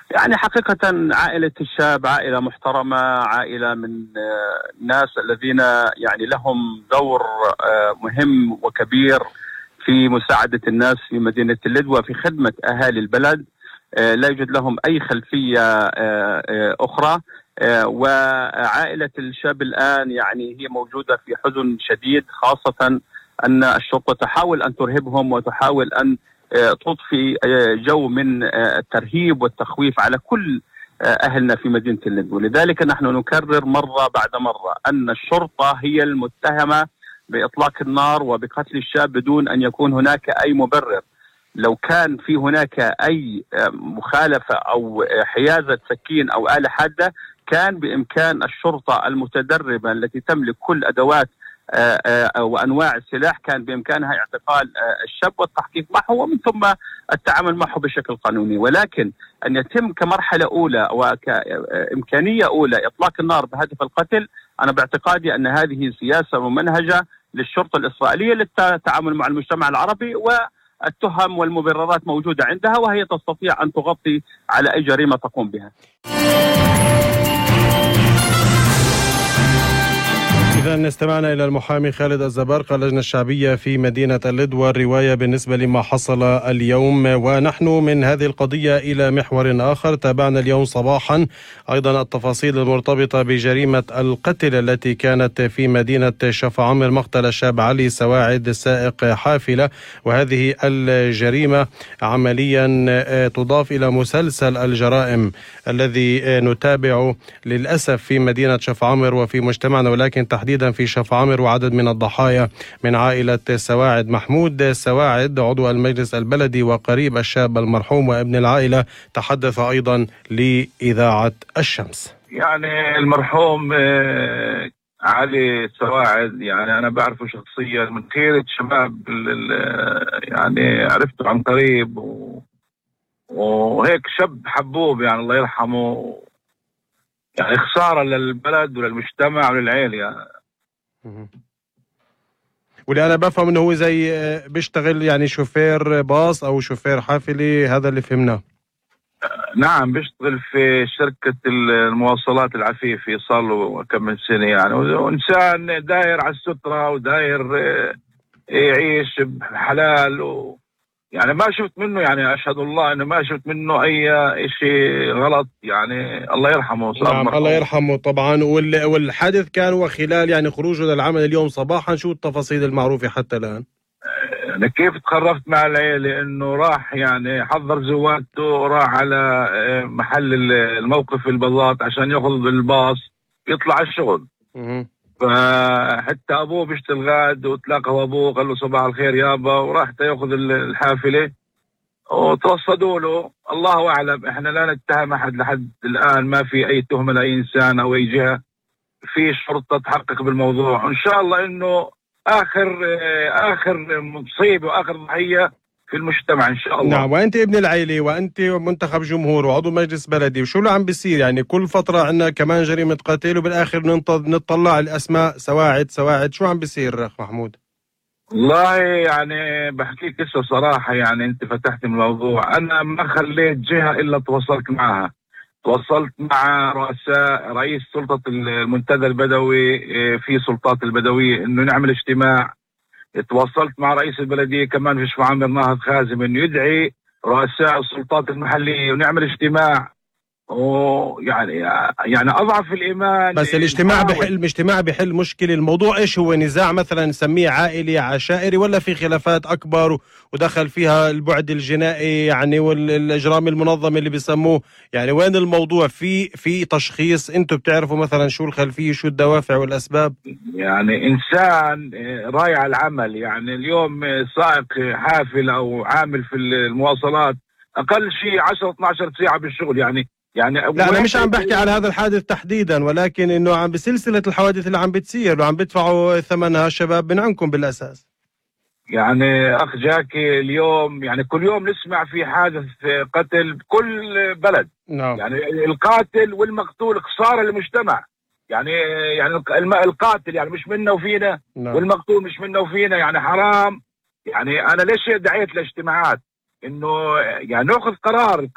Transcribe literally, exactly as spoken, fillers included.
يعني حقيقة عائلة الشاب عائلة محترمة، عائلة من آه، الناس الذين يعني لهم دور آه، مهم وكبير في مساعدة الناس في مدينة اللد وفي خدمة أهالي البلد. آه، لا يوجد لهم أي خلفية آه، آه، أخرى. آه، وعائلة الشاب الآن يعني هي موجودة في حزن شديد، خاصة أن الشرطة تحاول أن ترهبهم وتحاول أن آه، تضفي آه، جو من آه، الترهيب والتخويف على كل آه، أهلنا في مدينة اللد. ولذلك نحن نكرر مرة بعد مرة أن الشرطة هي المتهمة بإطلاق النار وبقتل الشاب بدون أن يكون هناك أي مبرر. لو كان في هناك أي آه، مخالفة أو آه، حيازة سكين أو آلة حادة، كان بإمكان الشرطة المتدربة التي تملك كل أدوات آه، آه، وأنواع السلاح كان بإمكانها اعتقال آه، الشاب والتحقيق معه ومن ثم التعامل معه بشكل قانوني. ولكن أن يتم كمرحلة أولى وكإمكانية أولى إطلاق النار بهدف القتل، أنا باعتقادي أن هذه سياسة ممنهجة للشرطة الإسرائيلية للتعامل مع المجتمع العربي، والتهم والمبررات موجودة عندها وهي تستطيع أن تغطي على أي جريمة تقوم بها. إذا استمعنا إلى المحامي خالد الزبارقة اللجنة الشعبية في مدينة اللد والرواية بالنسبة لما حصل اليوم. ونحن من هذه القضية إلى محور آخر. تابعنا اليوم صباحا أيضا التفاصيل المرتبطة بجريمة القتل التي كانت في مدينة شفعمر، مقتل الشاب علي سواعد سائق حافلة، وهذه الجريمة عمليا تضاف إلى مسلسل الجرائم الذي نتابعه للأسف في مدينة شفعمر وفي مجتمعنا، ولكن تحديدا في شفعمر. وعدد من الضحايا من عائلة سواعد. محمود سواعد عضو المجلس البلدي وقريب الشاب المرحوم وابن العائلة تحدث أيضا لإذاعة الشمس. يعني المرحوم علي سواعد يعني أنا بعرفه شخصيا من خيرة شباب، يعني عرفته عن قريب و... وهيك شاب حبوب يعني الله يرحمه. يعني خسارة للبلد وللمجتمع وللعيلة يعني. واللي أنا بفهم إنه هو زي بيشتغل يعني شوفير باص أو شوفير حافلي، هذا اللي فهمناه. نعم بيشتغل في شركة المواصلات العفيفي صار له كم من سنة يعني، وإنسان داير على السترة وداير يعيش بحلال و... يعني ما شفت منه، يعني أشهد الله أنه ما شفت منه أي شيء غلط يعني. الله يرحمه. نعم الله يرحمه طبعا. والحادث كان وخلال يعني خروجه للعمل اليوم صباحا. شو التفاصيل المعروفة حتى الآن؟ أنا كيف تخرفت مع العيلة إنه راح يعني حضر زواجته وراح على محل الموقف البلاط عشان ياخذ الباص يطلع على الشغل. فحتى أبوه بيشتغل غاد وتلاقى أبوه قال له صباح الخير يابا، وراح ياخذ الحافلة وترصدوا له. الله أعلم، إحنا لا نتهم أحد لحد الآن، ما في أي تهمة لأي إنسان أو أي جهة. في شرطة تحقق بالموضوع وإن شاء الله إنه آخر آخر مصيبة وآخر ضحية في المجتمع إن شاء الله. نعم. وأنت ابن العيلة وأنت منتخب جمهور وعضو مجلس بلدي، وشو اللي عم بيصير يعني كل فترة عندنا كمان جريمة قتل وبالآخر نطلع الأسماء سواعد سواعد؟ شو عم بيصير أخ محمود؟ والله يعني بحكيك قصة صراحة، يعني أنت فتحت الموضوع. أنا ما خليت جهة إلا تواصلت معها. تواصلت مع رؤساء رئيس سلطة المنتدى البدوي في سلطات البدوية إنه نعمل اجتماع. تواصلت مع رئيس البلدية كمان في شفعمر ناهض خازم إنه يدعي رؤساء السلطات المحلية ونعمل اجتماع. ويعني يعني أضعف الإيمان. بس الاجتماع بحل الاجتماع بحل مشكلة. الموضوع إيش هو؟ نزاع مثلا نسميه عائلي عشائري، ولا في خلافات أكبر ودخل فيها البعد الجنائي يعني والإجرام المنظم اللي بيسموه؟ يعني وين الموضوع؟ في في تشخيص أنتم بتعرفوا مثلا شو الخلفية، شو الدوافع والأسباب؟ يعني إنسان رايح العمل، يعني اليوم سائق حافل أو عامل في المواصلات أقل شيء عشرة اثنا عشر ساعة بالشغل يعني. يعني لا أنا مش عم بحكي على هذا الحادث تحديدا، ولكن إنه عم بسلسلة الحوادث اللي عم بتصير وعم بدفعوا ثمنها الشباب من عندكم بالأساس. يعني أخ جاكي اليوم يعني كل يوم نسمع في حادث قتل بكل بلد. نعم. يعني القاتل والمقتول خسارة للمجتمع. يعني يعني القاتل يعني مش منا وفينا. نعم. والمقتول مش منا وفينا، يعني حرام. يعني أنا ليش دعيت لاجتماعات إنه يعني نأخذ قرار